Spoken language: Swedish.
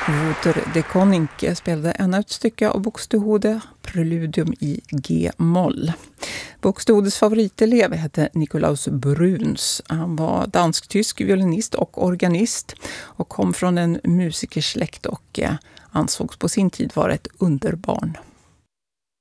Wouter de Koninck spelade ännu ett stycke av Buxtehude, Preludium i G-moll. Buxtehudes favoritelev hette Nikolaus Bruns. Han var dansk-tysk violinist och organist och kom från en musikersläkt och ansågs på sin tid vara ett underbarn.